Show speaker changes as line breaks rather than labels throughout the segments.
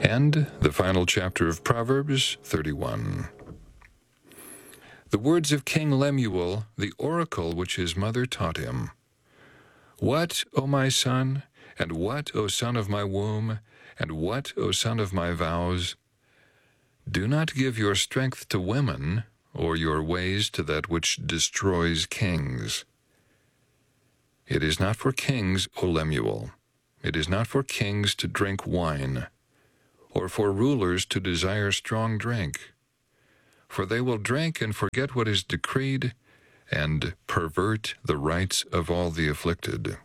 And the final chapter of Proverbs 31. The words of King Lemuel, the oracle which his mother taught him. What, O my son, and what, O son of my womb, and what, O son of my vows? Do not give your strength to women, or your ways to that which destroys kings. It is not for kings, O Lemuel, it is not for kings to drink wine, or for rulers to desire strong drink. For they will drink and forget what is decreed, and pervert the rights of all the afflicted.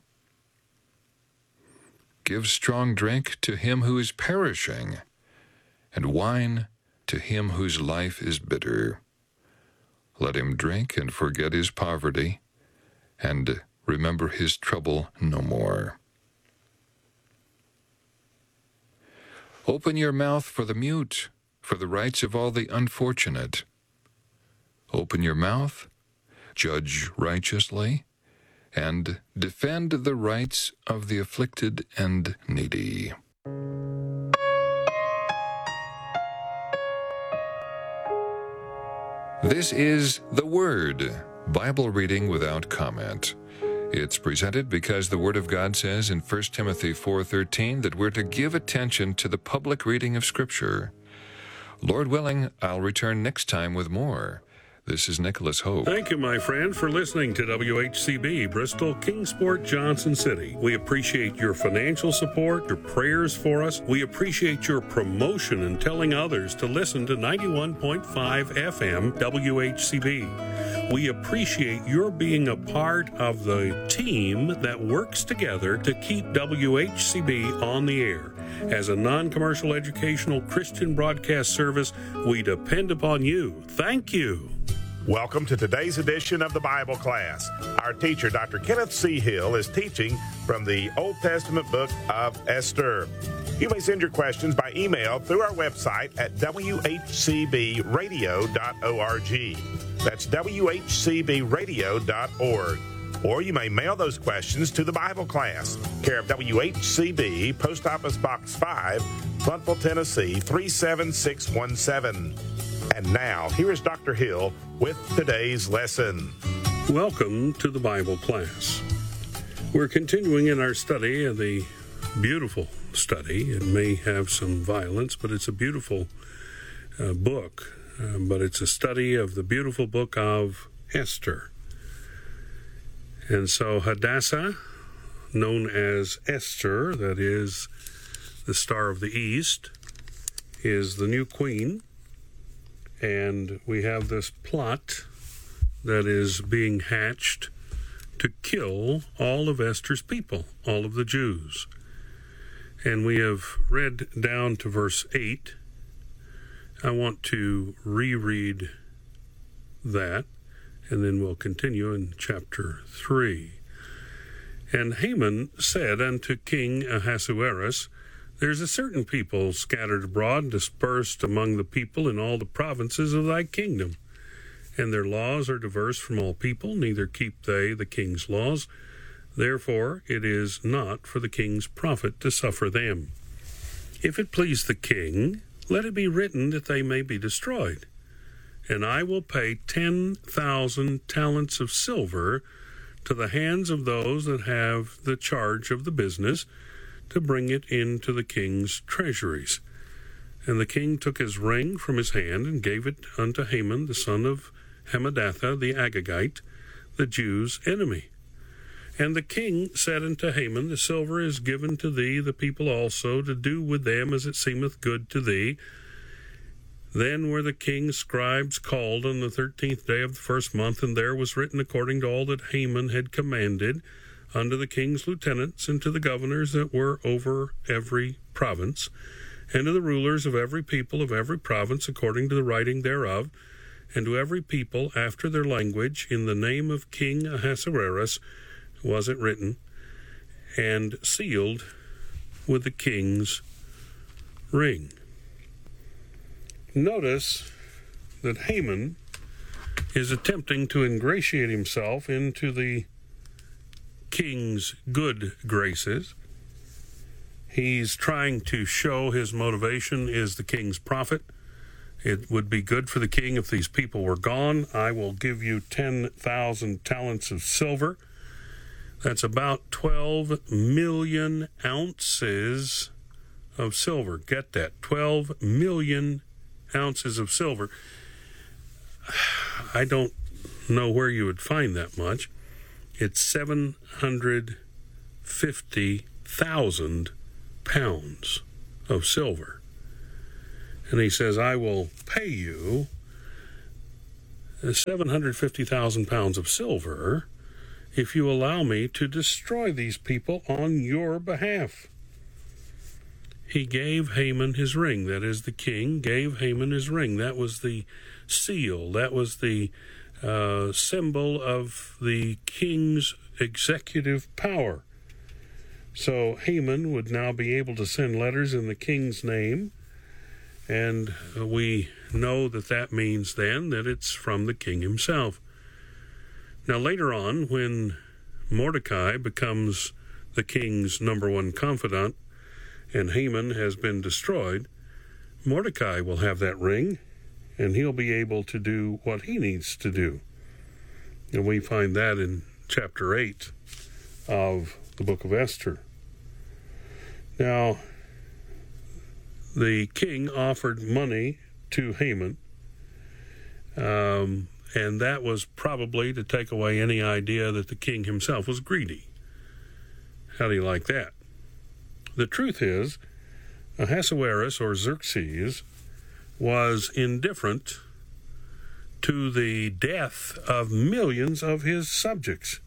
Give strong drink to him who is perishing, and wine to him whose life is bitter. Let him drink and forget his poverty, and remember his trouble no more. Open your mouth for the mute, for the rights of all the unfortunate. Open your mouth, judge righteously, and defend the rights of the afflicted and needy. This is The Word, Bible reading without comment. It's presented because the Word of God says in 1 Timothy 4:13 that we're to give attention to the public reading of Scripture. Lord willing, I'll return next time with more. This is Nicholas Hope.
Thank you, my friend, for listening to WHCB, Bristol, Kingsport, Johnson City. We appreciate your financial support, your prayers for us. We appreciate your promotion and telling others to listen to 91.5 FM WHCB. We appreciate your being a part of the team that works together to keep WHCB on the air. As a non-commercial educational Christian broadcast service, we depend upon you. Thank you.
Welcome to today's edition of the Bible class. Our teacher, Dr. Kenneth C. Hill, is teaching from the Old Testament book of Esther. You may send your questions by email through our website at whcbradio.org. That's whcbradio.org. Or you may mail those questions to the Bible class, care of WHCB, Post Office Box 5, Blountville, Tennessee, 37617. And now, here is Dr. Hill with today's lesson.
Welcome to the Bible class. We're continuing in our study of the beautiful study. It may have some violence, but it's a beautiful book. But it's a study of the beautiful book of Esther. And so Hadassah, known as Esther, that is the Star of the East, is the new queen. And we have this plot that is being hatched to kill all of Esther's people, all of the Jews. And we have read down to verse 8. I want to reread that, and then we'll continue in chapter 3. And Haman said unto King Ahasuerus, There's a certain people scattered abroad, dispersed among the people in all the provinces of thy kingdom. And their laws are diverse from all people, neither keep they the king's laws. Therefore it is not for the king's profit to suffer them. If it please the king, let it be written that they may be destroyed. And I will pay 10,000 talents of silver to the hands of those that have the charge of the business, to bring it into the king's treasuries. And the king took his ring from his hand and gave it unto Haman, the son of Hammedatha the Agagite, the Jews' enemy. And the king said unto Haman, The silver is given to thee, the people also, to do with them as it seemeth good to thee. Then were the king's scribes called on the 13th day of the first month, and there was written according to all that Haman had commanded, unto the king's lieutenants, and to the governors that were over every province, and to the rulers of every people of every province, according to the writing thereof, and to every people after their language, in the name of King Ahasuerus was it written, and sealed with the king's ring. Notice that Haman is attempting to ingratiate himself into the king's good graces, He's trying to show his motivation is the king's profit. It would be good for the king if these people were gone. I will give you 10,000 talents of silver. That's about 12 million ounces of silver. Get that, 12 million ounces of silver. I don't know where you would find that much. It's 750,000 pounds of silver. And he says, I will pay you 750,000 pounds of silver if you allow me to destroy these people on your behalf. He gave Haman his ring. That is, the king gave Haman his ring. That was the seal. That was the symbol of the king's executive power. So Haman would now be able to send letters in the king's name, and we know that that means then that it's from the king himself. Now later on, when Mordecai becomes the king's number one confidant and Haman has been destroyed, Mordecai will have that ring, and he'll be able to do what he needs to do. And we find that in chapter 8 of the book of Esther. Now, the king offered money to Haman, and that was probably to take away any idea that the king himself was greedy. How do you like that? The truth is, Ahasuerus, or Xerxes, was indifferent to the death of millions of his subjects.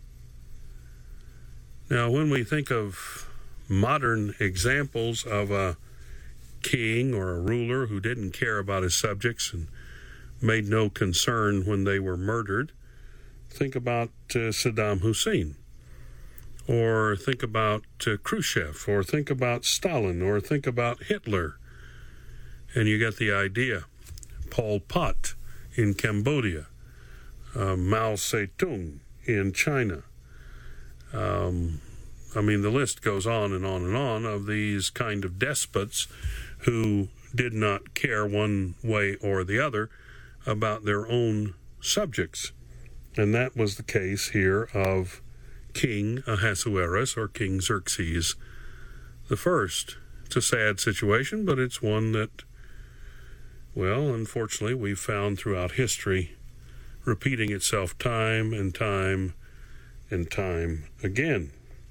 Now, when we think of modern examples of a king or a ruler who didn't care about his subjects and made no concern when they were murdered, think about Saddam Hussein, or think about Khrushchev, or think about Stalin, or think about Hitler, and you get the idea. Pol Pot in Cambodia, Mao Zedong in China. The list goes on and on and on of these kind of despots who did not care one way or the other about their own subjects. And that was the case here of King Ahasuerus, or King Xerxes the First. It's a sad situation, but it's one that, well, unfortunately, we've found throughout history repeating itself time and time and time again.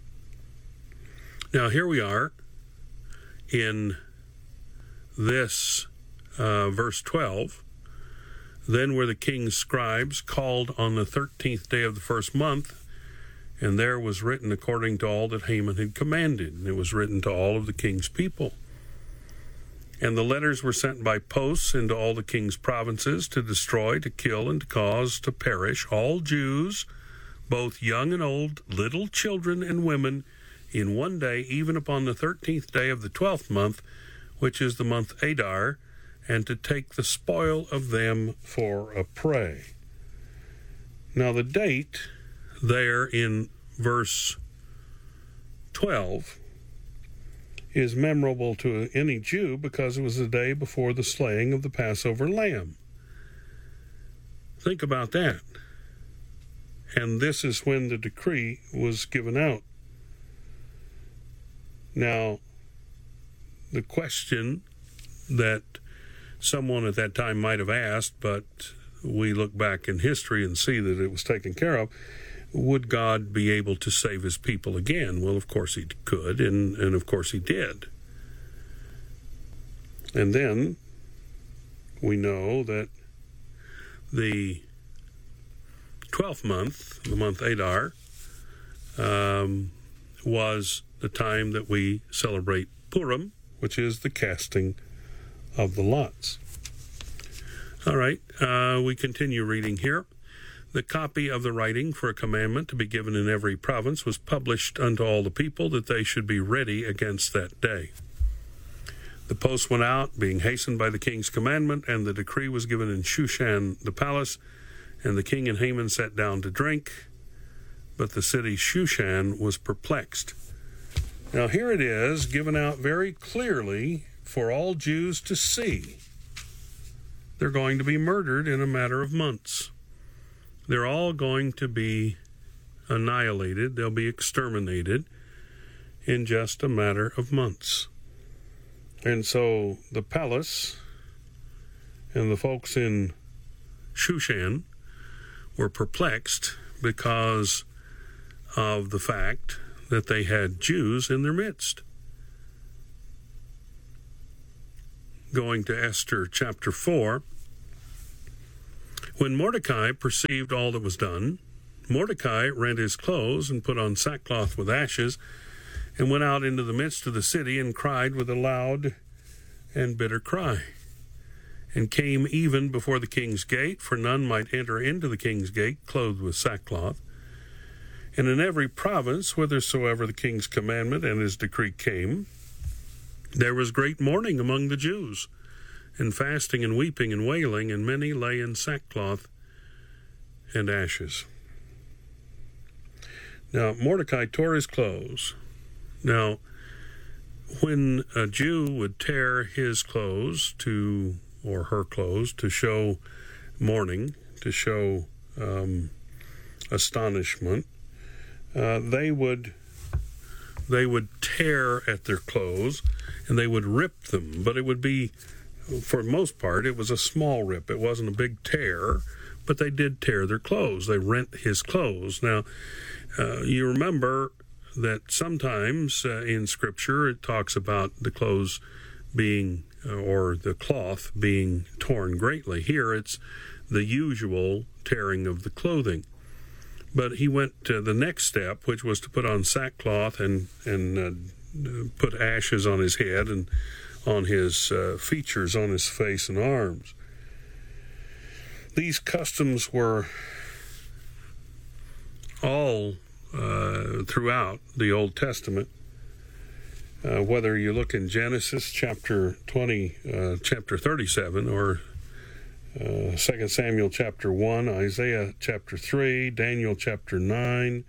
Now, here we are in this verse 12. Then were the king's scribes called on the 13th day of the first month, and there was written according to all that Haman had commanded, and it was written to all of the king's people. And the letters were sent by posts into all the king's provinces to destroy, to kill, and to cause to perish all Jews, both young and old, little children and women, in one day, even upon the 13th day of the 12th month, which is the month Adar, and to take the spoil of them for a prey. Now the date there in verse 12 is memorable to any Jew because it was the day before the slaying of the Passover lamb. Think about that. And this is when the decree was given out. Now, the question that someone at that time might have asked, but we look back in history and see that it was taken care of, would God be able to save his people again? Well, of course he could, and of course he did. And then we know that the 12th month, the month Adar, was the time that we celebrate Purim, which is the casting of the lots. All right, we continue reading here. The copy of the writing for a commandment to be given in every province was published unto all the people, that they should be ready against that day. The post went out, being hastened by the king's commandment, and the decree was given in Shushan the palace, and the king and Haman sat down to drink, but the city Shushan was perplexed. Now here it is, given out very clearly for all Jews to see. They're going to be murdered in a matter of months. They're all going to be annihilated. They'll be exterminated in just a matter of months. And so the palace and the folks in Shushan were perplexed because of the fact that they had Jews in their midst. Going to Esther chapter 4, when Mordecai perceived all that was done, Mordecai rent his clothes and put on sackcloth with ashes, and went out into the midst of the city and cried with a loud and bitter cry, and came even before the king's gate, for none might enter into the king's gate clothed with sackcloth. And in every province, whithersoever the king's commandment and his decree came, there was great mourning among the Jews, and fasting and weeping and wailing, and many lay in sackcloth and ashes. Now Mordecai tore his clothes. Now, when a Jew would tear his clothes or her clothes to show mourning, to show astonishment, they would tear at their clothes and they would rip them. But it would be, for the most part, it was a small rip. It wasn't a big tear, but they did tear their clothes. They rent his clothes. Now, you remember that sometimes in Scripture it talks about the clothes being, or the cloth being torn greatly. Here it's the usual tearing of the clothing. But he went to the next step, which was to put on sackcloth and put ashes on his head and on his features, on his face and arms. These customs were all throughout the Old Testament. Whether you look in Genesis chapter 37, or 2 Samuel chapter 1, Isaiah chapter 3, Daniel chapter 9,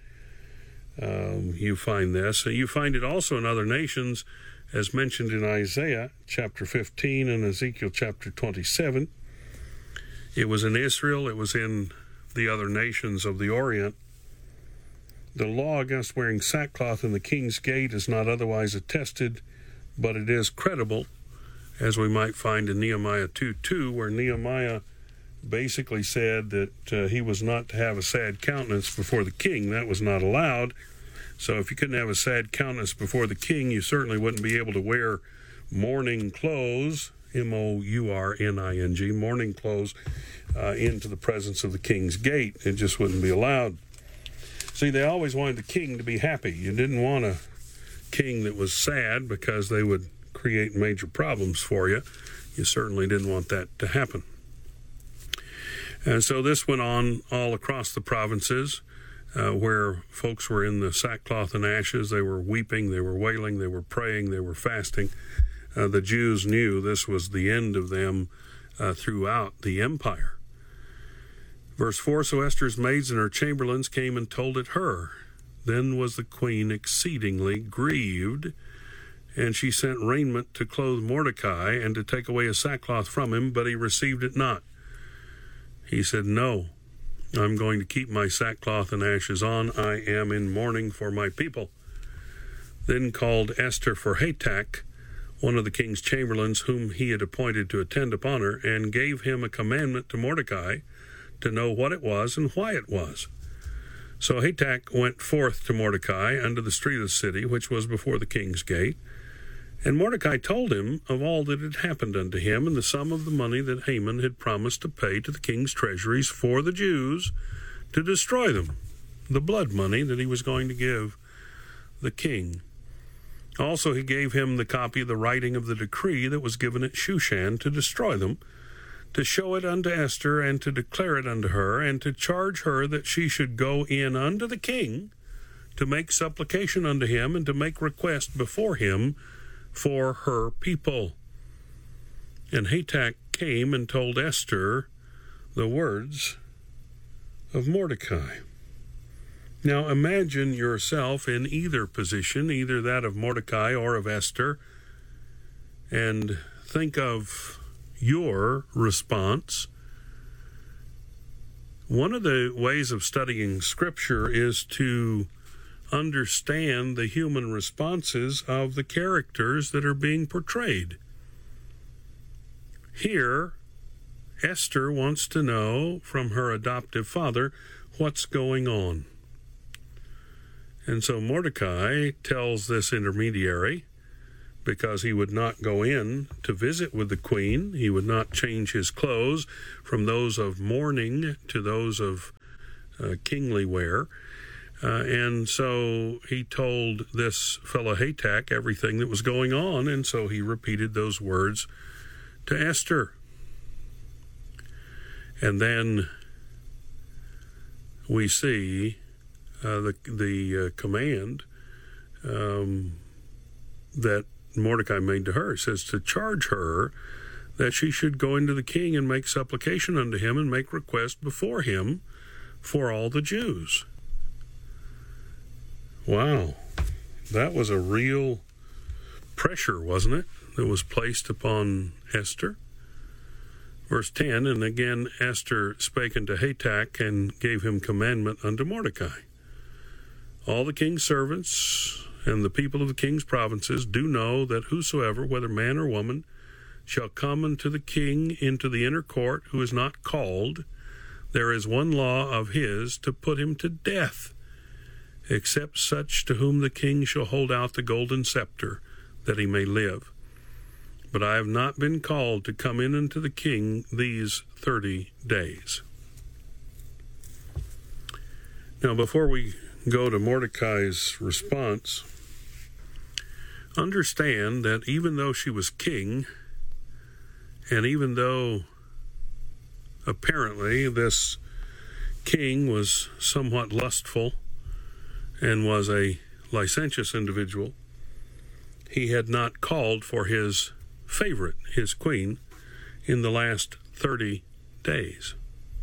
you find this. You find it also in other nations, as mentioned in Isaiah chapter 15 and Ezekiel chapter 27. It was in Israel, it was in the other nations of the Orient. The law against wearing sackcloth in the king's gate is not otherwise attested, but it is credible, as we might find in Nehemiah 2:2, where Nehemiah basically said that he was not to have a sad countenance before the king. That was not allowed. So if you couldn't have a sad countenance before the king, you certainly wouldn't be able to wear mourning clothes, mourning, mourning clothes, into the presence of the king's gate. It just wouldn't be allowed. See, they always wanted the king to be happy. You didn't want a king that was sad, because they would create major problems for you. You certainly didn't want that to happen. And so this went on all across the provinces, where folks were in the sackcloth and ashes. They were weeping, they were wailing, they were praying, they were fasting. The Jews knew this was the end of them throughout the empire. Verse 4, so Esther's maids and her chamberlains came and told it her. Then was the queen exceedingly grieved, and she sent raiment to clothe Mordecai and to take away his sackcloth from him, but he received it not. He said, no, I'm going to keep my sackcloth and ashes on. I am in mourning for my people. Then called Esther for Hatak, one of the king's chamberlains, whom he had appointed to attend upon her, and gave him a commandment to Mordecai to know what it was and why it was. So Hatak went forth to Mordecai unto the street of the city, which was before the king's gate. And Mordecai told him of all that had happened unto him, and the sum of the money that Haman had promised to pay to the king's treasuries for the Jews to destroy them, the blood money that he was going to give the king. Also he gave him the copy of the writing of the decree that was given at Shushan to destroy them, to show it unto Esther, and to declare it unto her, and to charge her that she should go in unto the king to make supplication unto him, and to make request before him for her people. And Hatak came and told Esther the words of Mordecai. Now imagine yourself in either position, either that of Mordecai or of Esther, and think of your response. One of the ways of studying Scripture is to understand the human responses of the characters that are being portrayed. Here, Esther wants to know from her adoptive father what's going on. And so Mordecai tells this intermediary, because he would not go in to visit with the queen, he would not change his clothes from those of mourning to those of kingly wear. And so he told this fellow Hatak everything that was going on, and so he repeated those words to Esther. And then we see the command that Mordecai made to her. It says to charge her that she should go into the king and make supplication unto him and make request before him for all the Jews. Wow, that was a real pressure, wasn't it, that was placed upon Esther? Verse 10, and again Esther spake unto Hatak and gave him commandment unto Mordecai. All the king's servants and the people of the king's provinces do know that whosoever, whether man or woman, shall come unto the king into the inner court who is not called, there is one law of his to put him to death, except such to whom the king shall hold out the golden scepter, that he may live. But I have not been called to come in unto the king these 30 days. Now, before we go to Mordecai's response, understand that even though she was king, and even though apparently this king was somewhat lustful and was a licentious individual, he had not called for his favorite, his queen, in the last 30 days.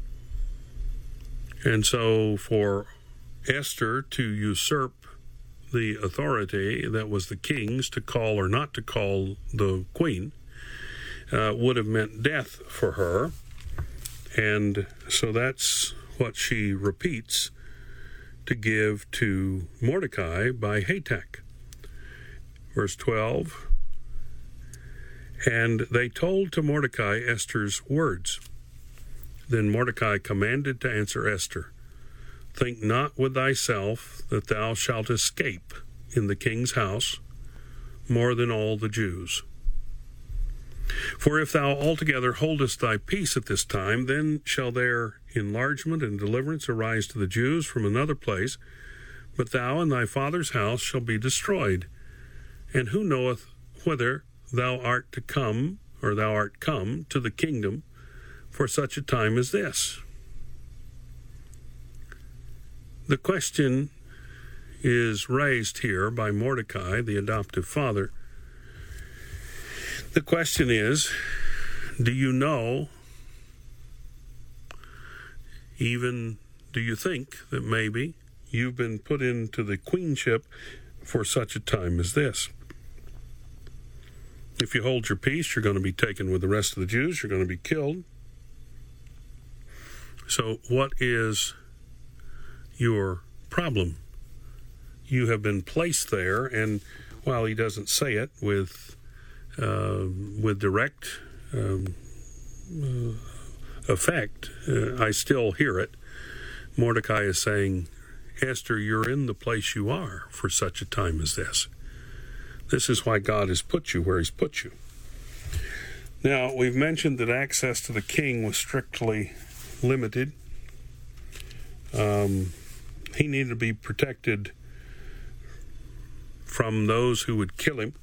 And so for Esther to usurp the authority that was the king's to call or not to call the queen would have meant death for her. And so that's what she repeats to give to Mordecai by Hatak. Verse 12, and they told to Mordecai Esther's words. Then Mordecai commanded to answer Esther, think not with thyself that thou shalt escape in the king's house more than all the Jews. For if thou altogether holdest thy peace at this time, then shall there enlargement and deliverance arise to the Jews from another place, but thou and thy father's house shall be destroyed. And who knoweth whether thou art to come, or thou art come to the kingdom for such a time as this? The question is raised here by Mordecai, the adoptive father. The question is, do you know, even do you think that maybe you've been put into the queenship for such a time as this? If you hold your peace, you're going to be taken with the rest of the Jews. You're going to be killed. So what is your problem? You have been placed there, and while he doesn't say it with direct effect, I still hear it. Mordecai is saying, Esther, you're in the place you are for such a time as this. This is why God has put you where he's put you. Now, we've mentioned that access to the king was strictly limited. He needed to be protected from those who would kill him.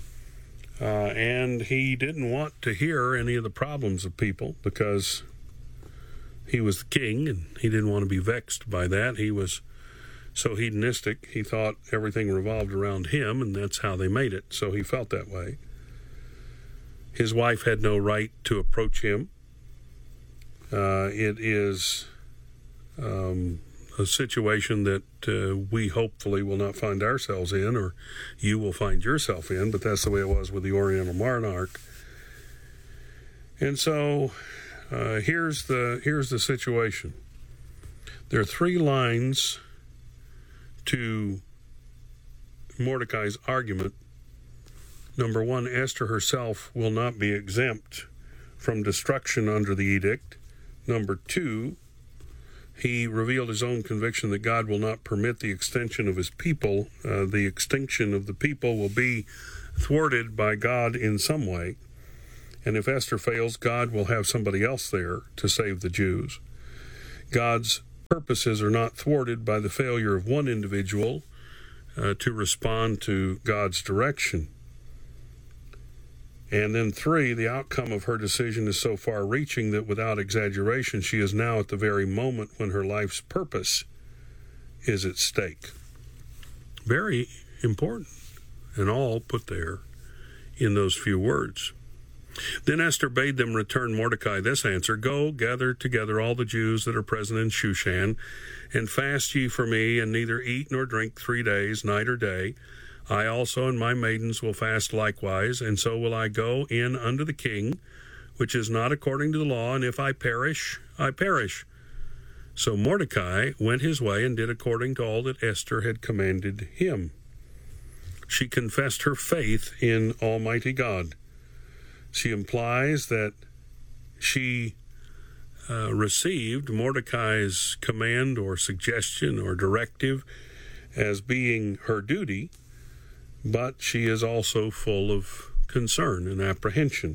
And he didn't want to hear any of the problems of people because he was the king and he didn't want to be vexed by that. He was so hedonistic, he thought everything revolved around him, and that's how they made it. So he felt that way. His wife had no right to approach him. It is a situation that we hopefully will not find ourselves in, or you will find yourself in, but that's the way it was with the Oriental Monarch. And so here's the situation. There are 3 lines to Mordecai's argument. Number 1, Esther herself will not be exempt from destruction under the edict. Number 2, he revealed his own conviction that God will not permit the extension of his people. The extinction of the people will be thwarted by God in some way. And if Esther fails, God will have somebody else there to save the Jews. God's purposes are not thwarted by the failure of one individual to respond to God's direction. And then 3, the outcome of her decision is so far-reaching that without exaggeration, she is now at the very moment when her life's purpose is at stake. Very important, and all put there in those few words. Then Esther bade them return Mordecai this answer: Go, gather together all the Jews that are present in Shushan, and fast ye for me, and neither eat nor drink 3 days, night or day. I also and my maidens will fast likewise, and so will I go in unto the king, which is not according to the law, and if I perish, I perish. So Mordecai went his way and did according to all that Esther had commanded him. She confessed her faith in Almighty God. She implies that she received Mordecai's command or suggestion or directive as being her duty, but she is also full of concern and apprehension.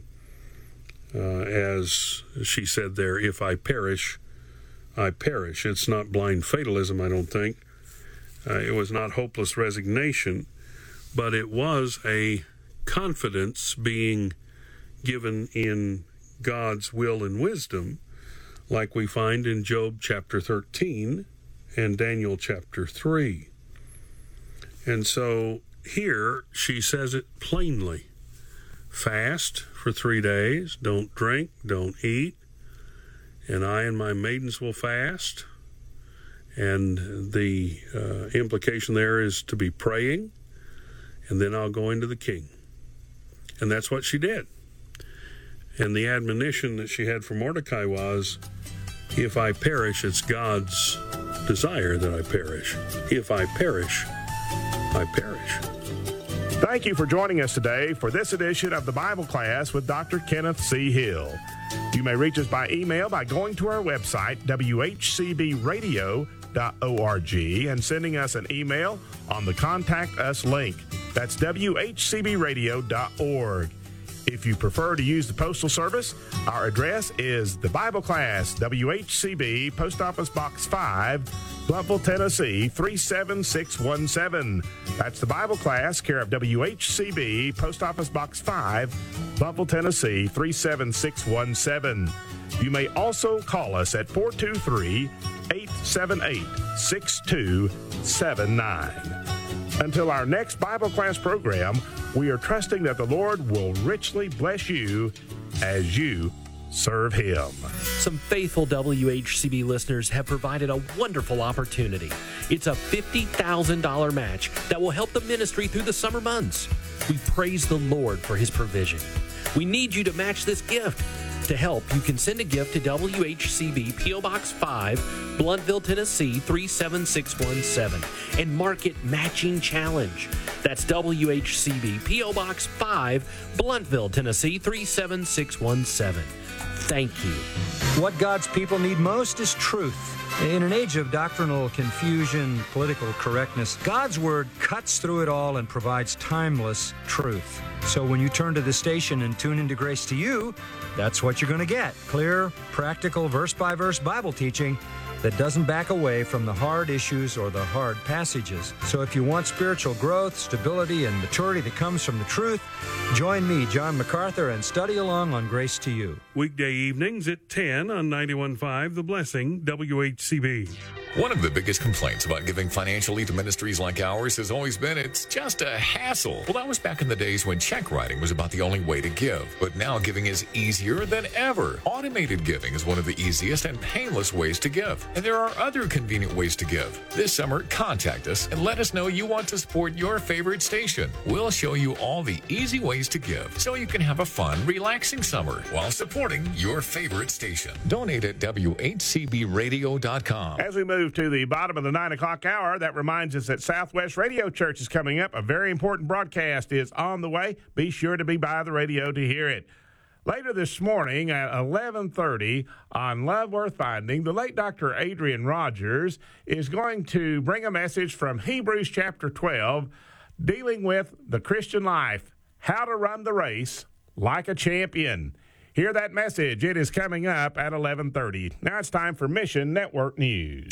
As she said there, if I perish, I perish. It's not blind fatalism, I don't think. It was not hopeless resignation, but it was a confidence being given in God's will and wisdom, like we find in Job chapter 13 and Daniel chapter 3. And so here she says it plainly. Fast for 3 days, don't drink, don't eat, and I and my maidens will fast. And the implication there is to be praying, and then I'll go into the king. And that's what she did. And the admonition that she had for Mordecai was, if I perish, it's God's desire that I perish. If I perish, I perish.
Thank you for joining us today for this edition of the Bible Class with Dr. Kenneth C. Hill. You may reach us by email by going to our website, whcbradio.org, and sending us an email on the Contact Us link. That's whcbradio.org. If you prefer to use the Postal Service, our address is the Bible Class, WHCB, Post Office Box 5, Blountville, Tennessee, 37617. That's the Bible Class, care of WHCB, Post Office Box 5, Blountville, Tennessee, 37617. You may also call us at 423-878-6279. Until our next Bible Class program, we are trusting that the Lord will richly bless you as you serve Him.
Some faithful WHCB listeners have provided a wonderful opportunity. It's a $50,000 match that will help the ministry through the summer months. We praise the Lord for His provision. We need you to match this gift. To help, you can send a gift to WHCB P.O. Box 5, Blountville, Tennessee, 37617, and mark it Matching Challenge. That's WHCB P.O. Box 5, Blountville, Tennessee, 37617. Thank you.
What God's people need most is truth. In an age of doctrinal confusion, political correctness, God's Word cuts through it all and provides timeless truth. So when you turn to the station and tune into Grace to You, that's what you're going to get. Clear, practical, verse-by-verse Bible teaching that doesn't back away from the hard issues or the hard passages. So if you want spiritual growth, stability, and maturity that comes from the truth, join me, John MacArthur, and study along on Grace to You.
Weekday evenings at 10 on 91.5 The Blessing, WHCB.
One of the biggest complaints about giving financially to ministries like ours has always been it's just a hassle. Well, that was back in the days when check writing was about the only way to give. But now giving is easier than ever. Automated giving is one of the easiest and painless ways to give. And there are other convenient ways to give. This summer, contact us and let us know you want to support your favorite station. We'll show you all the easy ways to give so you can have a fun, relaxing summer while supporting your favorite station. Donate at WHCBradio.com.
As we move to the bottom of the 9 o'clock hour, that reminds us that Southwest Radio Church is coming up. A very important broadcast is on the way. Be sure to be by the radio to hear it. Later this morning at 11:30 on Love Worth Finding, the late Dr. Adrian Rogers is going to bring a message from Hebrews chapter 12 dealing with the Christian life, how to run the race like a champion. Hear that message. It is coming up at 11:30. Now it's time for Mission Network News.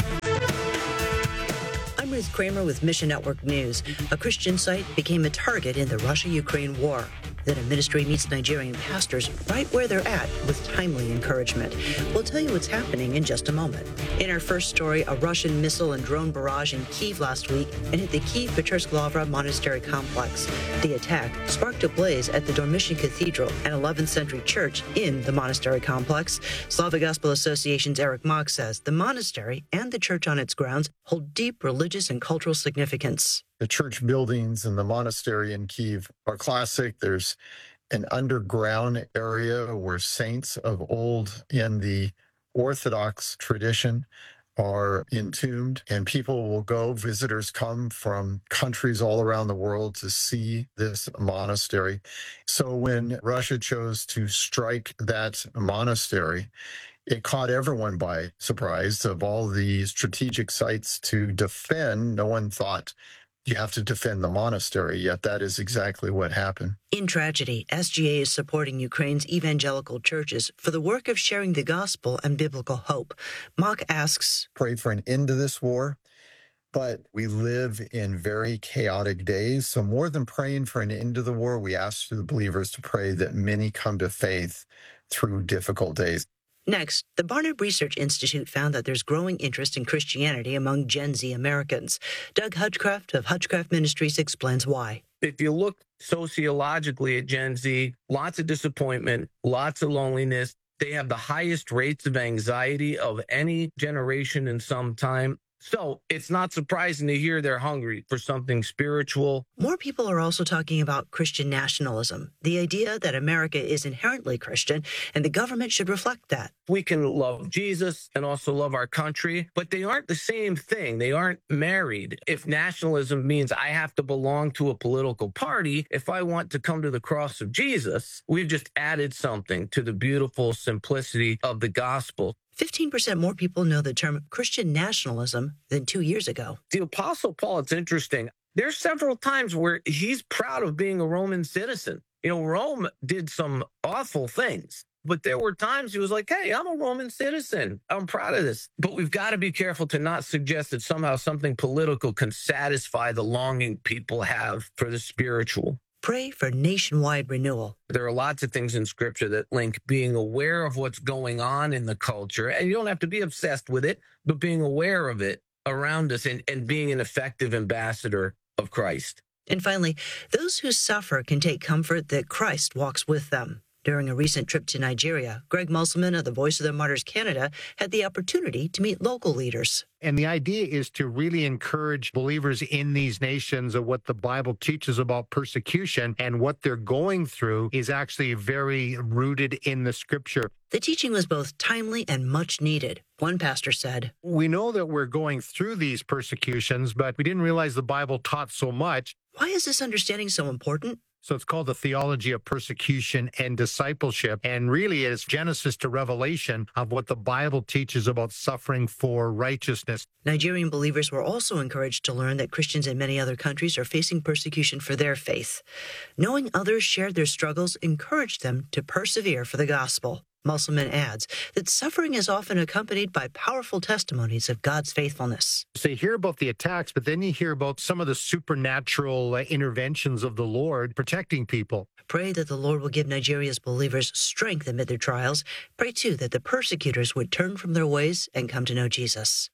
I'm Ruth Kramer with Mission Network News. A Christian site became a target in the Russia-Ukraine war. Then a ministry meets Nigerian pastors right where they're at with timely encouragement. We'll tell you what's happening in just a moment. In our first story, a Russian missile and drone barrage in Kyiv last week and hit the Kyiv-Pechersk Lavra monastery complex. The attack sparked a blaze at the Dormition Cathedral, an 11th century church in the monastery complex. Slavic Gospel Association's Eric Mock says the monastery and the church on its grounds hold deep religious and cultural significance.
The church buildings in the monastery in Kyiv are classic. There's an underground area where saints of old in the Orthodox tradition are entombed, and people will go, visitors come from countries all around the world to see this monastery. So when Russia chose to strike that monastery, it caught everyone by surprise. Of all the strategic sites to defend, no one thought you have to defend the monastery, yet that is exactly what happened.
In tragedy, SGA is supporting Ukraine's evangelical churches for the work of sharing the gospel and biblical hope. Mock asks,
pray for an end to this war, but we live in very chaotic days. So more than praying for an end to the war, we ask the believers to pray that many come to faith through difficult days.
Next, the Barnard Research Institute found that there's growing interest in Christianity among Gen Z Americans. Doug Hutchcraft of Hutchcraft Ministries explains why.
If you look sociologically at Gen Z, lots of disappointment, lots of loneliness. They have the highest rates of anxiety of any generation in some time. So it's not surprising to hear they're hungry for something spiritual.
More people are also talking about Christian nationalism, the idea that America is inherently Christian and the government should reflect that.
We can love Jesus and also love our country, but they aren't the same thing. They aren't married. If nationalism means I have to belong to a political party, if I want to come to the cross of Jesus, we've just added something to the beautiful simplicity of the gospel.
15% more people know the term Christian nationalism than 2 years ago.
The Apostle Paul, it's interesting. There's several times where he's proud of being a Roman citizen. You know, Rome did some awful things, but there were times he was like, hey, I'm a Roman citizen. I'm proud of this. But we've got to be careful to not suggest that somehow something political can satisfy the longing people have for the spiritual.
Pray for nationwide renewal.
There are lots of things in Scripture that link being aware of what's going on in the culture, and you don't have to be obsessed with it, but being aware of it around us and being an effective ambassador of Christ.
And finally, those who suffer can take comfort that Christ walks with them. During a recent trip to Nigeria, Greg Musselman of the Voice of the Martyrs Canada had the opportunity to meet local leaders.
And the idea is to really encourage believers in these nations of what the Bible teaches about persecution, and what they're going through is actually very rooted in the Scripture.
The teaching was both timely and much needed. One pastor said,
we know that we're going through these persecutions, but we didn't realize the Bible taught so much.
Why is this understanding so important?
So it's called the theology of persecution and discipleship. And really it's Genesis to Revelation of what the Bible teaches about suffering for righteousness.
Nigerian believers were also encouraged to learn that Christians in many other countries are facing persecution for their faith. Knowing others shared their struggles encouraged them to persevere for the gospel. Musselman adds that suffering is often accompanied by powerful testimonies of God's faithfulness.
So you hear about the attacks, but then you hear about some of the supernatural interventions of the Lord protecting people.
Pray that the Lord will give Nigeria's believers strength amid their trials. Pray, too, that the persecutors would turn from their ways and come to know Jesus.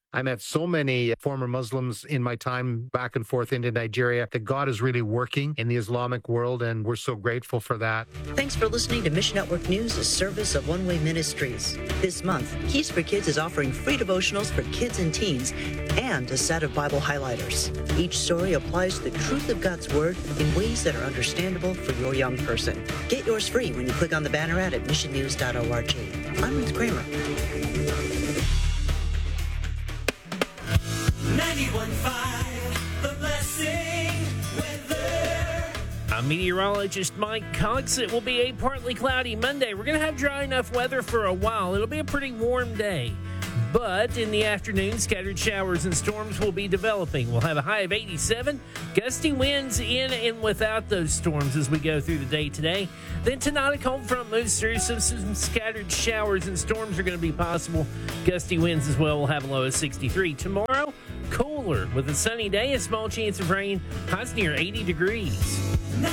I met so many former Muslims in my time back and forth into Nigeria that God is really working in the Islamic world, and we're so grateful for that.
Thanks for listening to Mission Network News, a service of One Way Ministries. This month, Keys for Kids is offering free devotionals for kids and teens and a set of Bible highlighters. Each story applies the truth of God's Word in ways that are understandable for your young person. Get yours free when you click on the banner ad at missionnews.org. I'm Ruth Kramer.
91.5, The Blessing weather.
I'm meteorologist Mike Cox. It will be a partly cloudy Monday. We're going to have dry enough weather for a while. It'll be a pretty warm day. But in the afternoon, scattered showers and storms will be developing. We'll have a high of 87. Gusty winds in and without those storms as we go through the day today. Then tonight, a cold front moves through, so some scattered showers and storms are going to be possible. Gusty winds as well. We'll have a low of 63. Tomorrow, cooler with a sunny day, a small chance of rain. Highs near 80 degrees.